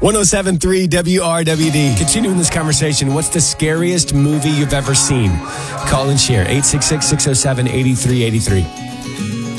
107.3 WRWD. Continuing this conversation, what's the scariest movie you've ever seen? Call and share. 866-607-8383.